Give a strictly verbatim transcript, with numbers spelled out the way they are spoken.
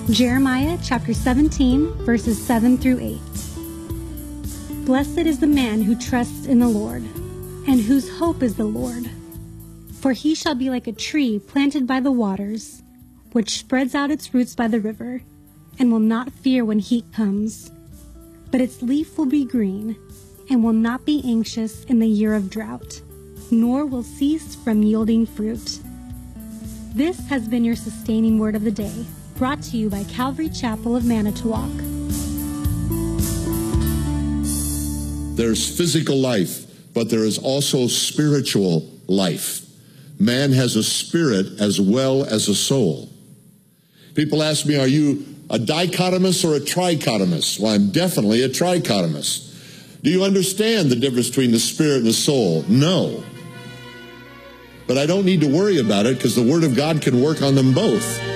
Jeremiah chapter seventeen, verses seven through eight. Blessed is the man who trusts in the Lord, and whose hope is the Lord. For he shall be like a tree planted by the waters, which spreads out its roots by the river, and will not fear when heat comes. But its leaf will be green, and will not be anxious in the year of drought, nor will cease from yielding fruit. This has been your sustaining word of the day, brought to you by Calvary Chapel of Manitowoc. There's physical life, but there is also spiritual life. Man has a spirit as well as a soul. People ask me, are you a dichotomous or a trichotomous? Well, I'm definitely a trichotomous. Do you understand the difference between the spirit and the soul? No. But I don't need to worry about it because the Word of God can work on them both.